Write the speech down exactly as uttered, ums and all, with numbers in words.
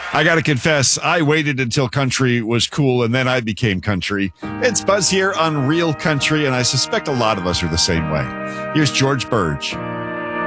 I got to confess, I waited until country was cool and then I became country. It's Buzz here on Real Country, and I suspect a lot of us are the same way. Here's George Burge